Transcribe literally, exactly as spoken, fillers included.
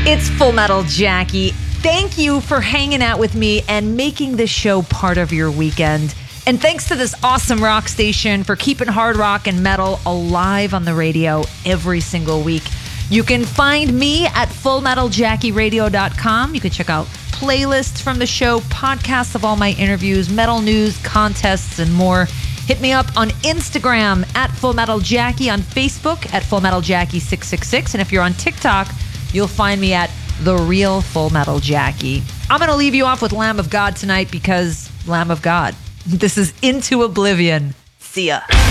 It's Full Metal Jackie. Thank you for hanging out with me and making this show part of your weekend. And thanks to this awesome rock station for keeping hard rock and metal alive on the radio every single week. You can find me at full metal jackie radio dot com. You can check out playlists from the show, podcasts of all my interviews, metal news, contests, and more. Hit me up on Instagram at Full Metal Jackie, on Facebook at Full Metal Jackie six six six, and if you're on TikTok, you'll find me at The Real Full Metal Jackie. I'm going to leave you off with Lamb of God tonight because Lamb of God. This is Into Oblivion. See ya.